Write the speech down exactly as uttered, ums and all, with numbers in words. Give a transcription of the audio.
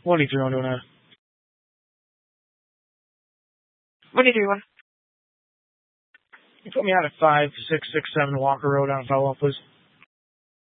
twenty-three one doing that. What do you do? You put me out at five six six seven Walker Road on follow up, please.